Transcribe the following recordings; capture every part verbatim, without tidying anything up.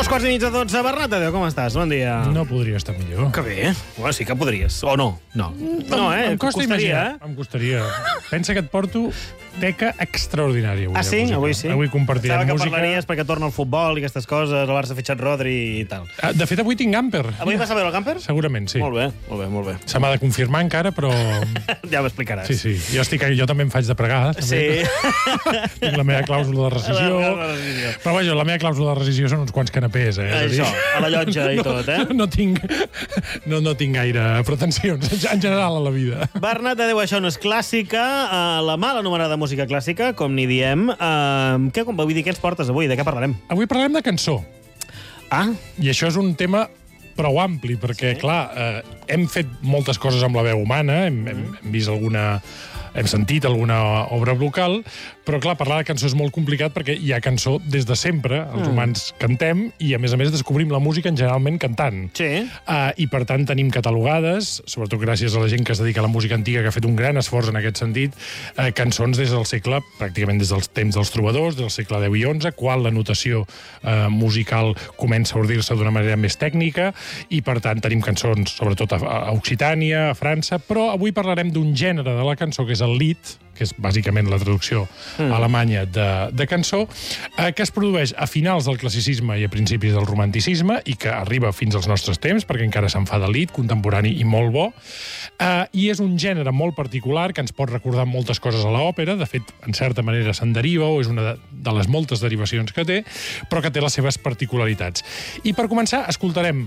Dos quarts i mig de dotze. Bernat Tadeu, com estàs? Bon dia. No podria estar millor. Que bé. Bueno, sí que podries. O no? No. No, eh? Em costa Costaria, imaginar. Em costaria. Pensa que et porto teca extraordinària avui. Ah, sí? de música. Avui sí? Avui compartirem Estava que música. parlaries perquè torna el futbol i aquestes coses, el Barça ha fitxat Rodri i tal. Ah, De fet, avui tinc Gamper. Avui vas a veure el Gamper? Segurament, sí. Molt bé, molt bé, molt bé. Se m'ha de confirmar encara, però... Ja m'explicaràs. Sí, sí. Jo, estic, jo també em faig de pregar. També. Sí. Tinc la meva clàusula de rescisió. La meva rescisió. Però vaja, la meva clàusula de rescisió són uns quants canapés, eh? És a dir, Això, a la llotja i no, tot, eh? No tinc, no, no tinc gaire pretensions, en general, a la vida. Bernat Tadeu, això no és clàssica, uh, la mala anomenada música clàssica, com n'hi diem. Uh, què, com, vull dir, què ens portes avui? De què parlarem? Avui parlarem de cançó. Ah, I això és un tema prou ampli, perquè, sí? clar, eh, hem fet moltes coses amb la veu humana, hem, hem, hem vist alguna... hem sentit alguna obra vocal, però, clar, parlar de cançó és molt complicat perquè hi ha cançó des de sempre, els Mm. humans cantem, i, a més a més, descobrim la música en generalment cantant. sí. Uh, I, per tant, tenim catalogades, sobretot gràcies a la gent que es dedica a la música antiga, que ha fet un gran esforç en aquest sentit, uh, cançons des del segle, pràcticament des dels temps dels trobadors, del segle deu i onze, quan la notació uh, musical comença a ordir-se d'una manera més tècnica, i, per tant, tenim cançons, sobretot a, a Occitània, a França, però avui parlarem d'un gènere de la cançó, que és el lied, que és bàsicament la traducció mm. alemanya de, de cançó, eh, que es produeix a finals del classicisme i a principis del romanticisme i que arriba fins als nostres temps, perquè encara se'n fa de lied, contemporani i molt bo, eh, i és un gènere molt particular que ens pot recordar moltes coses a l'òpera, de fet, en certa manera se'n deriva, o és una de, de les moltes derivacions que té, però que té les seves particularitats. I per començar, escoltarem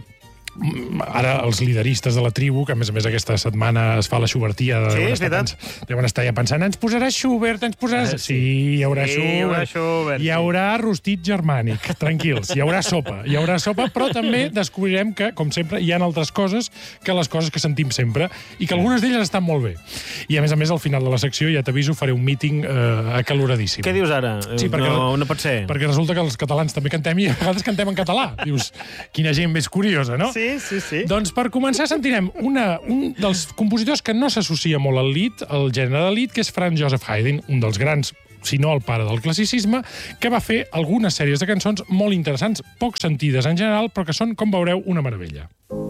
ara els lideristes de la tribu, que a més a més aquesta setmana es fa la Schubertia, Sí, deuen és estar, veritat. pens deuen estar ja pensant, ens posaràs Schubert, ens posaràs... Ah, sí. sí. sí, hi haurà Sí, Schubert. hi haurà Schubert, Hi sí. haurà rostit germànic, tranquils. Hi haurà sopa, hi haurà sopa, però també descobrirem que, com sempre, hi ha altres coses que les coses que sentim sempre i que algunes d'elles estan molt bé. I, a més a més, al final de la secció, ja t'aviso, faré un míting eh, acaloradíssim. Què dius ara? Sí, perquè, no, no pot ser. perquè resulta que els catalans també cantem i a vegades cantem en català. Dius, quina gent més curiosa, no? Sí, sí, sí. Doncs per començar sentirem una, un dels compositors que no s'associa molt al lied, al gènere de lied, que és Franz Joseph Haydn, un dels grans, si no el pare del classicisme, que va fer algunes sèries de cançons molt interessants, poc sentides en general, però que són, com veureu, una meravella.